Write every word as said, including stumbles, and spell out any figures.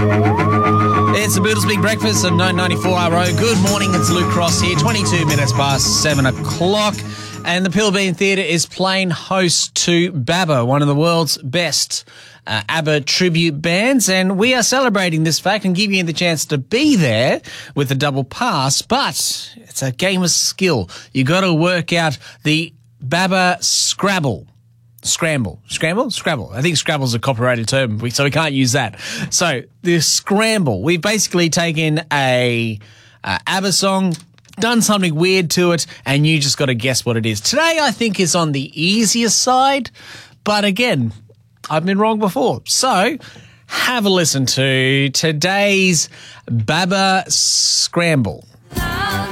It's the Beatles Big Breakfast on nine ninety-four R O. Good morning, it's Luke Cross here, twenty-two minutes past seven o'clock. And the Pilbeam Theatre is playing host to BABBA, one of the world's best uh, ABBA tribute bands. And we are celebrating this fact and giving you the chance to be there with a double pass. But it's a game of skill. You got to work out the BABBA Scrabble. Scramble. Scramble? Scrabble. I think Scrabble's a copyrighted term, so we can't use that. So, the Scramble. We've basically taken a uh, ABBA song, done something weird to it, and you just got to guess what it is. Today, I think, is on the easier side, but again, I've been wrong before. So, have a listen to today's BABBA Scramble.